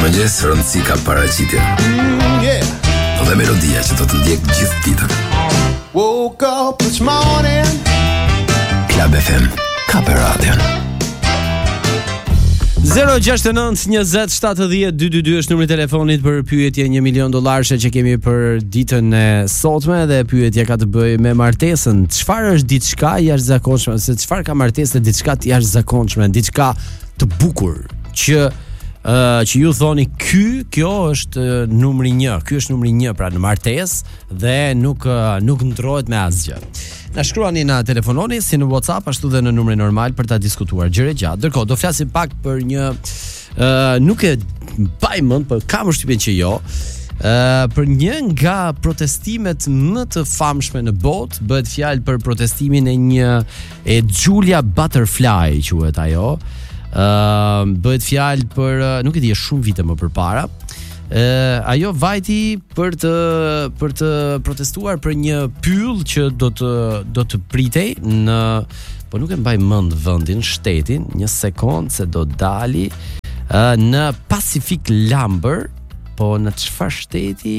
Mirëmëngjes, rëndësi ka paraqitje. Dhe melodia që do të ndjek gjithë ditën. Woke up this morning. Club FM, ka për radion. 069-20-70-222 është numri i telefonit për pyetje $1 milion që kemi për ditën e sotme, dhe pyetja ka të bëjë me martesën. Çfarë është diçka jashtëzakonshme, se çfarë ka martesa diçka të jashtëzakonshme, diçka të bukur që ju thoni kjo është numri 1, ky është numri 1 pra në martesë dhe nuk ndrohet me asgjë. Na shkruani, na telefononi si në WhatsApp ashtu dhe në numrin normal për ta diskutuar gjëre gjatë. Ndërkohë do flasim pak për një nuk e mbaj mend, por kam përshtypjen që jo. Për një nga protestimet më të famshme në botë, bëhet fjalë për protestimin e Julia Butterfly, quhet ajo. Bëhet fjalë për nuk e di, shumë vite më përpara. Ajo vajti për të protestuar për një pyll që do të pritej në, po nuk e mbaj mend vendin, shtetin, një sekond se do dali në Pacific Lumber, po në çfarë shteti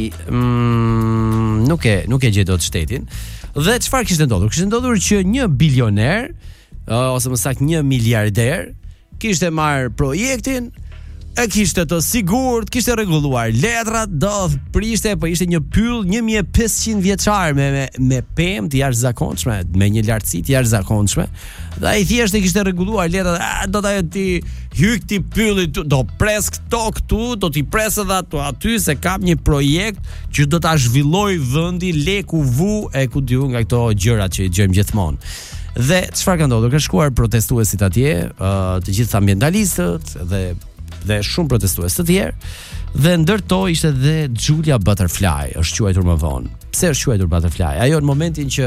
nuk e gjej dot shtetin. Dhe çfarë kishte ndodhur? Kishte ndodhur që një bilioner ose më saktë një miliarder kishte marrë projektin, e kishte të sigurt, kishte rregulluar letrat, do priste, po ishte një pyll 1500 vjeçar me pemë të jashtëzakonshme, me një lartësi të jashtëzakonshme. Dhe ai thjesht e kishte rregulluar letrat, do ta ti hyj ti pylli, do pres këtu, do t'i pres edhe aty se kam një projekt që do ta zhvilloj vendi, leku vu e ku diu nga këto gjërat që i gjejmë gjithmonë. Dhe çfarë ka ndodhur? Ka shkuar protestuesit atje, të gjithë ambientalistët dhe shumë protestues të tjerë, dhe ndër to ishte dhe Julia Butterfly, është quajtur më vonë. Pse është quajtur Butterfly? Ajo në momentin që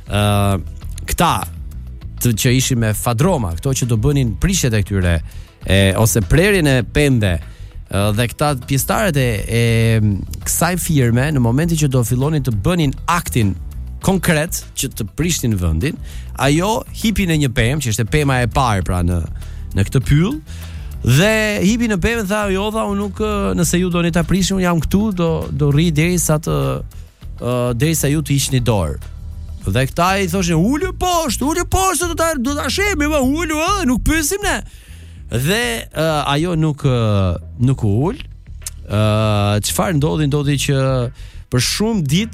këta që ishin me fadroma, këto që do bënin prishjet e këtyre ose prerjen e pembe, dhe këta pjesëtarët e kësaj firme, në momentin që do fillonin të bënin aktin konkret që të prishtin vendin, ajo hipi në një pemë, që ishte pema e parë pra në këtë pyll, dhe hipi në pemë, tha, jo, tha, unë nuk, nëse ju doni ta prishni, unë jam këtu, do rri derisa ju të hiqni dorë. Dhe këta i thoshin, ulë poshtë, do ta shemi, nuk pyesim ne. Dhe ajo nuk u ul. Çfarë ndodhi që për shumë ditë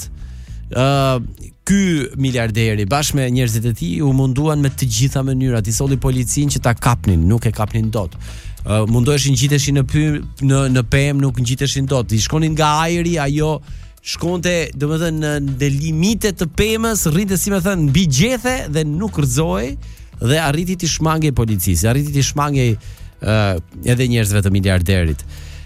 ky miliarderi bashkë me njerëzit e tij u munduan me të gjitha mënyrat, i solli policinë që ta kapnin, nuk e kapnin dot. Mundoheshin ngjiteshin në pemë, nuk ngjiteshin dot. I shkonin nga ajri, ajo shkonte, domethënë në limite të pemës, rrinte si më thënë mbi gjethe dhe nuk rrëzohej dhe arriti të shmangej policisë, arriti të shmangej edhe njerëzve të miliarderit.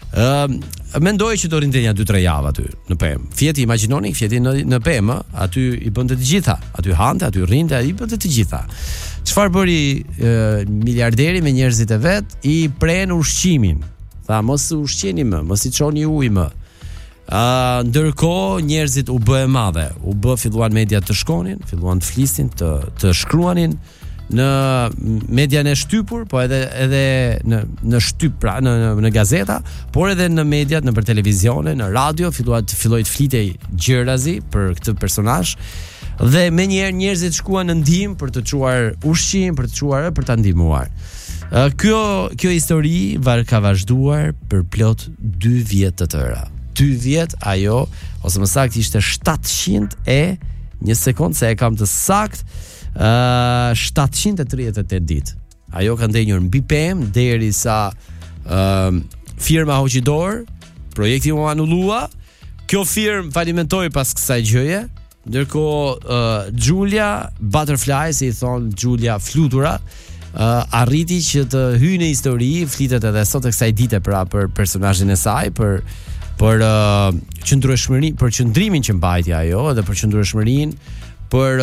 Mendoj që do rinte një 2-3 javë aty në pemë. Fjeti, imagjinoni, fjeti në pemë, aty i bënte të gjitha, aty hante, aty rrinte, i bënte të gjitha. Çfarë bëri miliarderi me njerëzit e vet? I pren ushqimin. Tha, mos ushqeni më, mos i çoni ujë më. Ndërkohë njerëzit u bë e madhe, filluan media të shkonin, filluan të flisnin, të shkruanin në median e shtypur, po edhe në shtyp pra në gazeta, por edhe në mediat, në për televizione, në radio, filloi të flitej gjërazi për këtë personazh. Dhe menjëherë njerëzit shkuan në ndihmë për të çuar ushqim, për ta ndihmuar. Kjo histori ka vazhduar për plot 2 vjet të tëra. 2 vjet ajo, ose më saktë ishte 700 e një sekond se e kam të saktë, 738 ditë. Ajo ka ndenjur mbi pemë derisa firma hoqi dorë, projekti u anullua. Kjo firmë falimentoi pas kësaj gjëje. Ndërkohë Julia Butterfly, si i thon Julia Flutura, arriti që të hyjë në histori, flitet edhe sot e kësaj dite pra për personazhin e saj, për qëndrueshmërinë, për qëndrimin që mbajti ajo, edhe për qëndrueshmërinë, për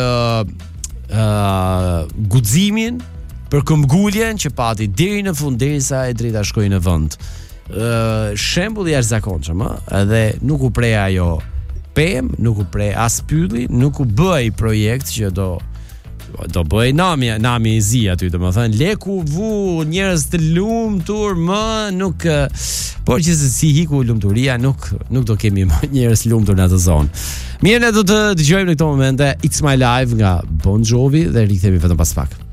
guximin, për këmbguljen që pati deri në fund, derisa e drejta shkoi në vend. Shembull i jashtëzakonshëm, edhe nuk u pre ajo pemë, nuk u pre as pylli, nuk u bëi projekt që do do bëj nami I zi aty, domethënë leku vu njerëz të lumtur më nuk por që si hiku lumturia nuk do kemi më njerëz lumtur në atë zonë. Mirë, ne do të dëgjojmë në këto momente It's My Life nga Bon Jovi dhe rikthehemi vetëm pas pak.